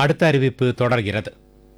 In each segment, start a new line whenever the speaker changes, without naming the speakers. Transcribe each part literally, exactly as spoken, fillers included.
அடுத்த அறிவிப்பு தொடர்கிறது.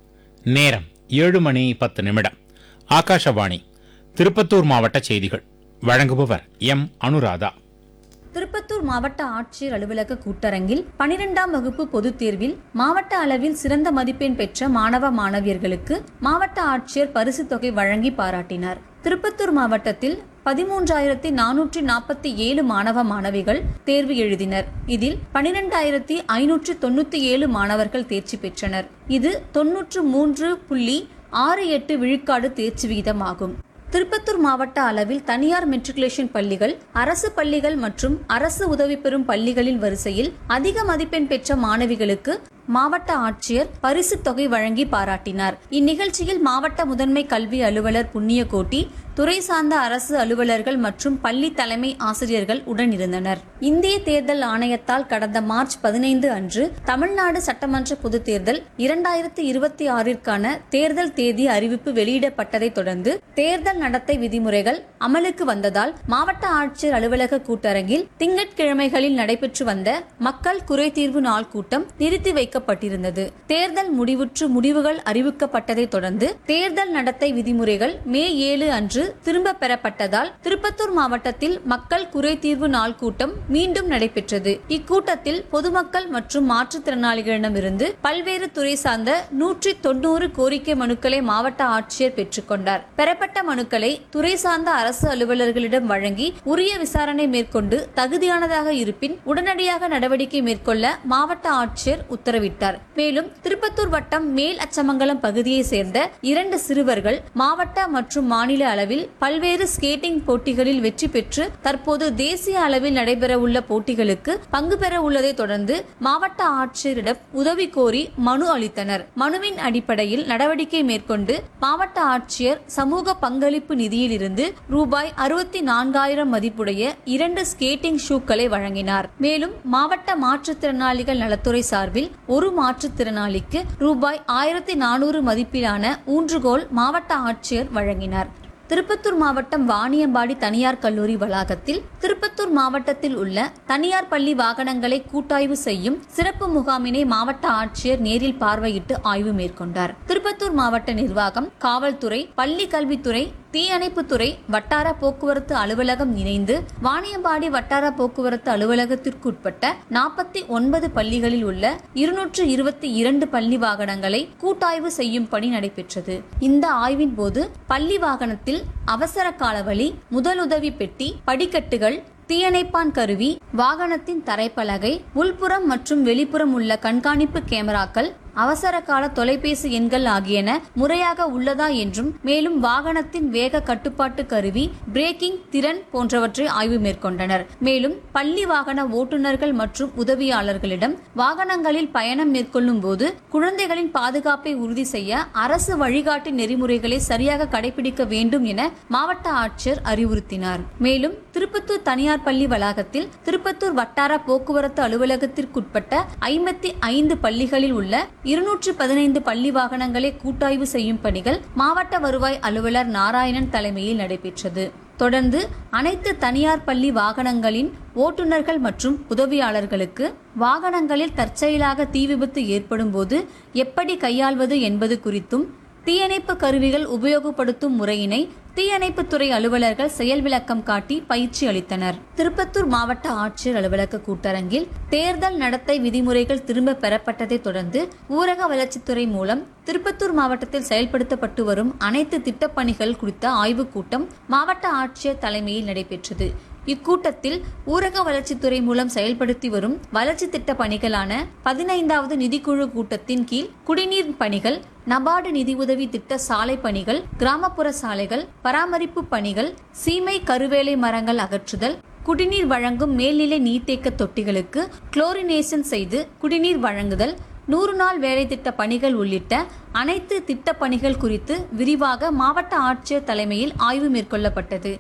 நேரம் ஏழு மணி பத்து நிமிடம். ஆகாஷவாணி திருப்பத்தூர் மாவட்ட செய்திகள். வழங்குபவர் எம் அனுராதா.
திருப்பத்தூர் மாவட்ட ஆட்சியர் அலுவலக கூட்டரங்கில் பனிரெண்டாம் வகுப்பு பொதுத் தேர்வில் மாவட்ட அளவில் சிறந்த மதிப்பெண் பெற்ற மாணவ மாணவியர்களுக்கு மாவட்ட ஆட்சியர் பரிசு தொகை வழங்கி பாராட்டினார். திருப்பத்தூர் மாவட்டத்தில் பதிமூன்றாயிரத்தி நானூற்றி நாற்பத்தி ஏழு மாணவ மாணவிகள் தேர்வு எழுதினர். இதில் பனிரெண்டாயிரத்தி ஐநூற்று தொண்ணூத்தி ஏழு மாணவர்கள் தேர்ச்சி பெற்றனர். இது தொன்னூற்று மூன்று புள்ளி ஆறு எட்டு விழுக்காடு தேர்ச்சி விகிதம் ஆகும். திருப்பத்தூர் மாவட்ட அளவில் தனியார் மெட்ரிகுலேஷன் பள்ளிகள், அரசு பள்ளிகள் மற்றும் அரசு உதவி பெறும் பள்ளிகளின் வரிசையில் அதிக மதிப்பெண் பெற்ற மாணவிகளுக்கு மாவட்ட ஆட்சியர் பரிசு தொகை வழங்கி பாராட்டினார். இந்நிகழ்ச்சியில் மாவட்ட முதன்மை கல்வி அலுவலர் புண்ணியகோட்டி, துறை சார்ந்த அரசு அலுவலர்கள் மற்றும் பள்ளி தலைமை ஆசிரியர்கள் உடனிருந்தனர். இந்திய தேர்தல் ஆணையத்தால் கடந்த மார்ச் பதினைந்து அன்று தமிழ்நாடு சட்டமன்ற பொதுத் தேர்தல் இரண்டாயிரத்தி இருபத்தி ஆறிற்கான தேர்தல் தேதி அறிவிப்பு வெளியிடப்பட்டதை தொடர்ந்து தேர்தல் நடத்தை விதிமுறைகள் அமலுக்கு வந்ததால் மாவட்ட ஆட்சியர் அலுவலக கூட்டரங்கில் திங்கட்கிழமைகளில் நடைபெற்று வந்த மக்கள் குறைதீர்வு நாள் கூட்டம் நிறுத்தி வைக்கப்பட்டிருந்தது. தேர்தல் முடிவுற்று முடிவுகள் அறிவிக்கப்பட்டதை தொடர்ந்து தேர்தல் நடத்தை விதிமுறைகள் மே ஏழு அன்று திரும்ப பெறப்பட்டதால் திருப்பத்தூர் மாவட்டத்தில் மக்கள் குறைதீர்வு நாள் கூட்டம் மீண்டும் நடைபெற்றது. இக்கூட்டத்தில் பொதுமக்கள் மற்றும் மாற்றுத்திறனாளிகளிடமிருந்து பல்வேறு துறை சார்ந்த நூற்றி தொண்ணூறு கோரிக்கை மனுக்களை மாவட்ட ஆட்சியர் பெற்றுக்கொண்டார். பெறப்பட்ட மனுக்களை துறை சார்ந்த அரசு அலுவலர்களிடம் வழங்கி உரிய விசாரணை மேற்கொண்டு தகுதியானதாக இருப்பின் உடனடியாக நடவடிக்கை மேற்கொள்ள மாவட்ட ஆட்சியர் உத்தரவிட்டார். மேலும் திருப்பத்தூர் வட்டம் மேல் அச்சமங்கலம் பகுதியை சேர்ந்த இரண்டு சிறுவர்கள் மாவட்ட மற்றும் மாநில அளவில் பல்வேறு ஸ்கேட்டிங் போட்டிகளில் வெற்றி பெற்று தற்போது தேசிய அளவில் நடைபெற உள்ள போட்டிகளுக்கு பங்கு பெற உள்ளதை தொடர்ந்து மாவட்ட ஆட்சியரிடம் உதவி கோரி மனு அளித்தனர். மனுவின் அடிப்படையில் நடவடிக்கை மேற்கொண்டு மாவட்ட ஆட்சியர் சமூக பங்களிப்பு நிதியில் இருந்து ரூபாய் அறுபத்தி நான்காயிரம் மதிப்புடைய இரண்டு ஸ்கேட்டிங் ஷூக்களை வழங்கினார். மேலும் மாவட்ட மாற்றுத்திறனாளிகள் நலத்துறை சார்பில் ஒரு மாற்றுத்திறனாளிக்கு ரூபாய் ஆயிரத்தி நானூறு மதிப்பிலான ஊன்றுகோல் மாவட்ட ஆட்சியர் வழங்கினார். திருப்பத்தூர் மாவட்டம் வாணியம்பாடி தனியார் கல்லூரி வளாகத்தில் திருப்பத்தூர் மாவட்டத்தில் உள்ள தனியார் பள்ளி வாகனங்களை கூட்டாய்வு செய்யும் சிறப்பு முகாமினை மாவட்ட ஆட்சியர் நேரில் பார்வையிட்டு ஆய்வு மேற்கொண்டார். திருப்பத்தூர் மாவட்ட நிர்வாகம், காவல்துறை, பள்ளி கல்வித்துறை, தீயணைப்புத்துறை, வட்டார போக்குவரத்து அலுவலகம் இணைந்து வாணியம்பாடி வட்டார போக்குவரத்து அலுவலகத்திற்குட்பட்ட நாற்பத்தி ஒன்பது பள்ளிகளில் உள்ள இருநூற்று இருபத்தி இரண்டு பள்ளி வாகனங்களை கூட்டாய்வு செய்யும் பணி நடைபெற்றது. இந்த ஆய்வின் போது பள்ளி வாகனத்தில் அவசர காலவழி, முதலுதவி பெட்டி, படிக்கட்டுகள், தீயணைப்பான் கருவி, வாகனத்தின் தரைப்பலகை, உள்புறம் மற்றும் வெளிப்புறம் உள்ள கண்காணிப்பு கேமராக்கள், அவசர கால தொலைபேசி எண்கள் ஆகியன முறையாக உள்ளதா என்றும், மேலும் வாகனத்தின் வேக கட்டுப்பாட்டு கருவி, பிரேக்கிங் திறன் போன்றவற்றை ஆய்வு மேற்கொண்டனர். மேலும் பள்ளி வாகன ஓட்டுநர்கள் மற்றும் உதவியாளர்களிடம் வாகனங்களில் பயணம் மேற்கொள்ளும் போது குழந்தைகளின் பாதுகாப்பை உறுதி செய்ய அரசு வழிகாட்டு நெறிமுறைகளை சரியாக கடைபிடிக்க வேண்டும் என மாவட்ட ஆட்சியர் அறிவுறுத்தினார். மேலும் திருப்பத்தூர் தனியார் பள்ளி வளாகத்தில் திருப்பத்தூர் வட்டார போக்குவரத்து அலுவலகத்திற்குட்பட்ட ஐம்பத்தி ஐந்து பள்ளிகளில் உள்ள இருநூற்று பதினைந்து பள்ளி வாகனங்களை கூட்டாய்வு செய்யும் பணிகள் மாவட்ட வருவாய் அலுவலர் நாராயணன் தலைமையில் நடைபெற்றது. தொடர்ந்து அனைத்து தனியார் பள்ளி வாகனங்களின் ஓட்டுநர்கள் மற்றும் உதவியாளர்களுக்கு வாகனங்களில் தற்செயலாக தீ விபத்து ஏற்படும் போது எப்படி கையாள்வது என்பது குறித்தும், தீயணைப்பு கருவிகள் உபயோகப்படுத்தும் முறையினை தீயணைப்புத்துறை அலுவலர்கள் செயல் விளக்கம் காட்டி பயிற்சி அளித்தனர். திருப்பத்தூர் மாவட்ட ஆட்சியர் அலுவலக கூட்டரங்கில் தேர்தல் நடத்தை விதிமுறைகள் திரும்ப பெறப்பட்டதை தொடர்ந்து ஊரக வளர்ச்சித்துறை மூலம் திருப்பத்தூர் மாவட்டத்தில் செயல்படுத்தப்பட்டு வரும் அனைத்து திட்டப்பணிகள் குறித்த ஆய்வுக் கூட்டம் மாவட்ட ஆட்சியர் தலைமையில் நடைபெற்றது. இக்கூட்டத்தில் ஊரக வளர்ச்சித்துறை மூலம் செயல்படுத்தி வரும் வளர்ச்சி திட்ட பணிகளான பதினைந்தாவது நிதிக்குழு கூட்டத்தின் கீழ் குடிநீர் பணிகள், நபார்டு நிதி உதவி திட்ட சாலை பணிகள், கிராமப்புற சாலைகள், பராமரிப்பு பணிகள், சீமை கருவேலை மரங்கள் அகற்றுதல், குடிநீர் வழங்கும் மேல்நிலை நீர்த்தேக்க தொட்டிகளுக்கு குளோரினேஷன் செய்து குடிநீர் வழங்குதல், நூறு நாள் வேலை திட்ட பணிகள் உள்ளிட்ட அனைத்து திட்ட பணிகள் குறித்து விரிவாக மாவட்ட ஆட்சியர் தலைமையில் ஆய்வு மேற்கொள்ளப்பட்டது.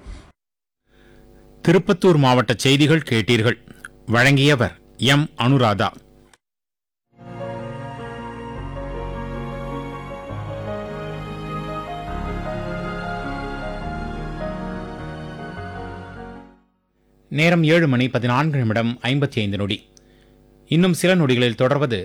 திருப்பத்தூர் மாவட்ட செய்திகள் கேட்டீர்கள். வழங்கியவர் எம் அனுராதா. நேரம் ஏழு மணி பதினான்கு நிமிடம் ஐம்பத்தி ஐந்து நொடி. இன்னும் சில நொடிகளில் தொடர்வது